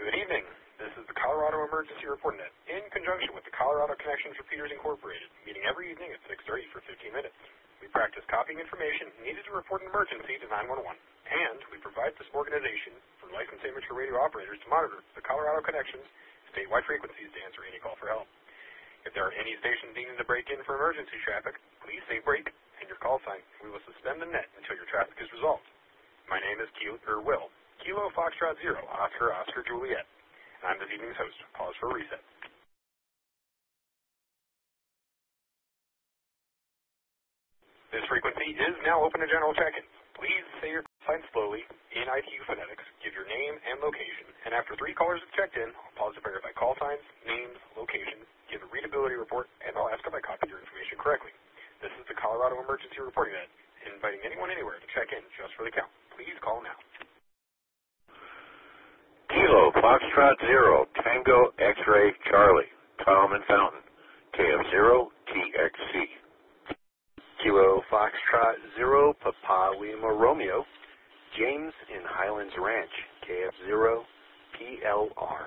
Good evening. This is the Colorado Emergency Report Net in conjunction with the Colorado Connections Repeaters Incorporated, meeting every evening at 6:30 for 15 minutes. We practice copying information needed to report an emergency to 911, and we provide this organization for licensed amateur radio operators to monitor the Colorado Connections statewide frequencies to answer any call for help. If there are any stations needing to break in for emergency traffic, please say break and your call sign. We will suspend the net until your traffic is resolved. My name is Will. Kilo Foxtrot 0, Oscar Juliet, and I'm this evening's host. Pause for a reset. This frequency is now open to general check-ins. Please say your sign slowly in ITU phonetics, give your name and location, and after 3 callers have checked in, I'll pause to verify call signs, names, locations, give a readability report, and I'll ask if I copied your information correctly. This is the Colorado Emergency Reporting Net, inviting anyone anywhere to check in just for the count. Please call now. Kilo Foxtrot 0, Tango X-Ray Charlie, Tom and Fountain, KF0 TXC. Kilo Foxtrot 0, Papa Lima Romeo, James in Highlands Ranch, KF0 PLR.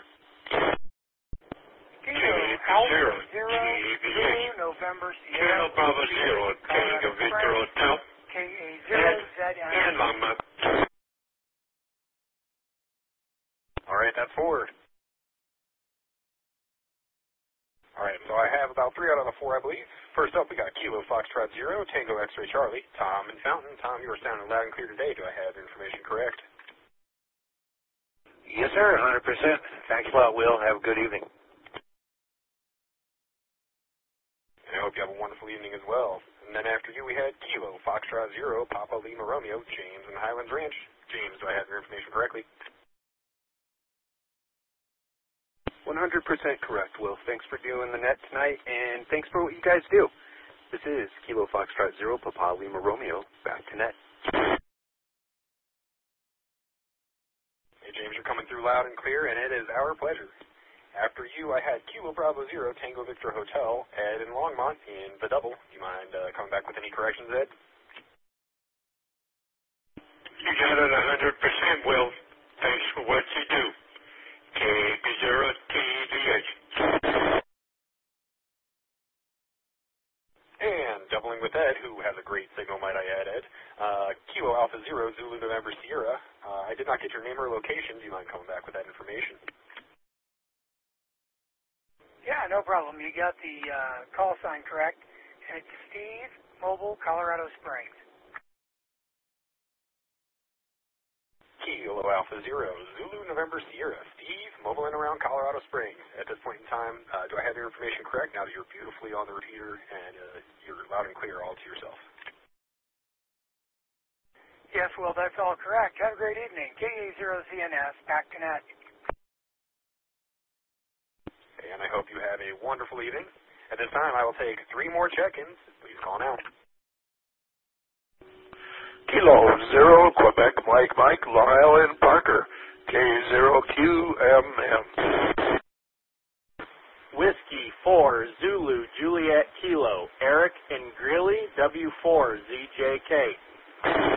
Kilo Alpha 0, November Sierra, Kilo Bravo 0, Tango Victor Hotel, KA0ZN. and Lama. All right, that's 4. All right, so I have about 3 out of the 4, I believe. First up, we got Kilo Foxtrot 0, Tango X-Ray Charlie, Tom and Fountain. Tom, you are sounding loud and clear today. Do I have information correct? Yes, sir, 100%. Thanks a lot, Will. Have a good evening. And I hope you have a wonderful evening as well. And then after you, we had Kilo Foxtrot 0, Papa Lima Romeo, James in Highlands Ranch. James, do I have your information correctly? 100% correct, Will. Thanks for doing the net tonight, and thanks for what you guys do. This is Kilo Foxtrot 0, Papa Lima Romeo, back to net. Hey, James, you're coming through loud and clear, and it is our pleasure. After you, I had Kilo Bravo 0, Tango Victor Hotel, Ed in Longmont in the double. Do you mind coming back with any corrections, Ed? You got it 100%, Will. Thanks for what you do. K0 TDH. And doubling with Ed, who has a great signal, might I add, Ed. Kilo Alpha 0, Zulu November Sierra. I did not get your name or location. Do you mind coming back with that information? Yeah, no problem. You got the call sign correct. And it's Steve, Mobile, Colorado Springs. Kilo Alpha 0, Zulu November Sierra, Steve, mobile in around Colorado Springs. At this point in time, do I have your information correct now that you're beautifully on the repeater and you're loud and clear all to yourself? Yes, well, that's all correct. Have a great evening. KA0ZNS, back to net. And I hope you have a wonderful evening. At this time, I will take 3 more check-ins. Please call now. Kilo 0, Quebec Mike, Long Island Parker, K0QMM. Whiskey 4, Zulu, Juliet Kilo, Eric and Greeley, W4, ZJK.